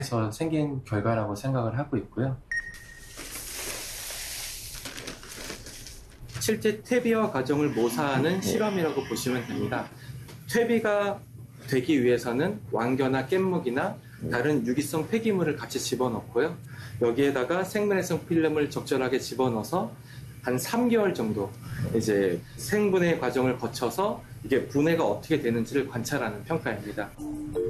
그래서 생긴 결과라고 생각을 하고 있고요. 실제 퇴비화 과정을 모사하는 실험이라고 보시면 됩니다. 퇴비가 되기 위해서는 왕겨나 깻묵이나 다른 유기성 폐기물을 같이 집어넣고요. 여기에다가 생면회성 필름을 적절하게 집어넣어서 한 3개월 정도 이제 생분해 과정을 거쳐서 이게 분해가 어떻게 되는지를 관찰하는 평가입니다.